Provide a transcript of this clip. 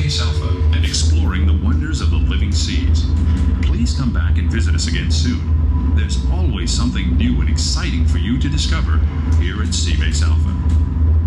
Base Alpha. and exploring the wonders of the living seas. Please come back and visit us again soon. There's always something new and exciting for you to discover here at Seabase Alpha.